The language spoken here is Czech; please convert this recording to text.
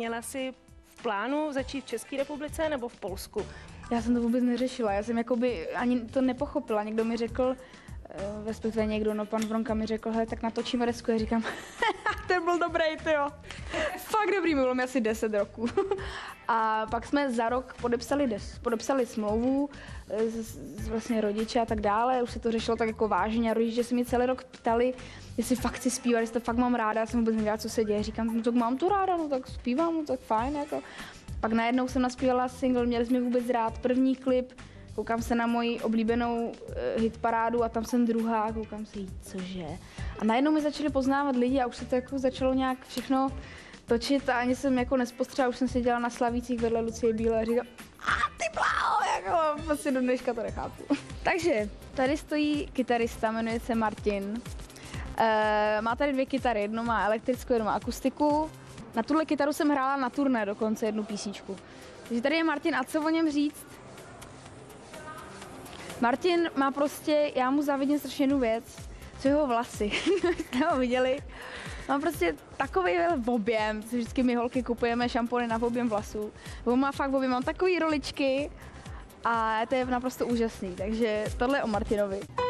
měla jsi v plánu začít v České republice nebo v Polsku? Já jsem to vůbec neřešila, já jsem jakoby ani to nepochopila. Někdo mi řekl, respektive někdo, no pan Vronka mi řekl, hele, tak natočíme desku. Já říkám, ten byl dobrý, tyjo. Fakt dobrý, bylo mi asi 10 roků. A pak jsme za rok podepsali smlouvu, vlastně rodiče a tak dále. Už se to řešilo tak jako vážně a rodiče se mi celý rok ptali, jestli fakt chci zpívat, jestli to fakt mám ráda. Já jsem vůbec nevěděla, co se děje. Říkám, no tak mám to ráda, no tak zpívám, no tak fajn, jako. Pak najednou jsem naspívala single, měli jsme vůbec rád, první klip, koukám se na moji oblíbenou hitparádu a tam jsem druhá, koukám se jí, cože. A najednou mi začali poznávat lidi a už se to jako začalo nějak všechno točit a ani jsem jako nespostřela, už jsem seděla na Slavících vedle Lucie Bílé a říkala, ty bláho, jako vlastně do dneška to nechápu. Takže tady stojí kytarista, jmenuje se Martin. Má tady 2 kytary, jednu má elektrickou, jednu má akustiku. Na tuhle kytaru jsem hrála na turné dokonce jednu písničku. Takže tady je Martin a co o něm říct? Martin má prostě, já mu závidím strašně jednu věc, co jeho vlasy, jste ho viděli. Mám prostě takový objem, co vždycky my holky kupujeme šampony na objem vlasů. On má fakt objem, mám takový roličky a to je naprosto úžasný, takže tohle je o Martinovi.